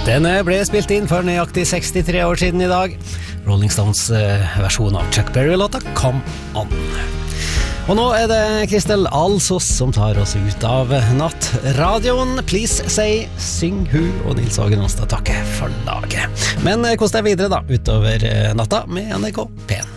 Denne ble spilt inn for nøyaktig 63 år siden i dag. Rolling Stones versjon av Chuck Berry-låta Come On. Og nå er det Kristel Alsos som tar oss ut av nattradioen. Please Say, syng hun og Nils Åge Nonstad takker for laget. Men kos deg videre da, utover natta med NRK P1.